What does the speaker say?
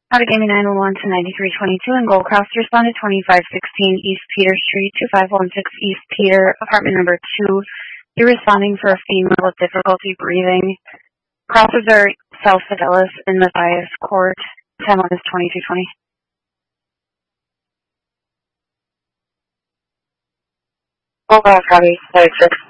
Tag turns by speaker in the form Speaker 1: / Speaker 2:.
Speaker 1: Out of Gaming 911 to 9322 and Goldcross responded 2516 East Peter Street, 2516 East Peter, apartment number 2. You're responding for a female with difficulty breathing. Crosses are South Fidelis in Matthias Court. Time on is 2220.
Speaker 2: Goldcross, copy, 36.